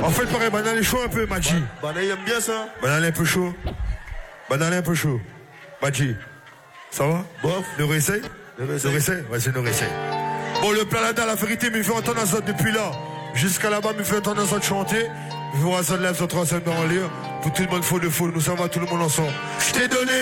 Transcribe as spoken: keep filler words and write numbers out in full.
En fait, pareil, banane est chaud un peu, Maji. Banane aime bien ça. Banane un peu chaud. Banane un peu chaud. Maji. Ça va? Bof. Nous réessaye? Nous Nous réessaye? Vas-y, nous réessaye. Bon, le planada, la vérité, me fait entendre ça depuis là. Jusqu'à là-bas, me fait entendre ça de chanter. Me fait ça de lève, ça trois semaines dans le lieu. Pour tout le monde, faut de faux. Nous sommes à tout le monde ensemble. Je t'ai donné.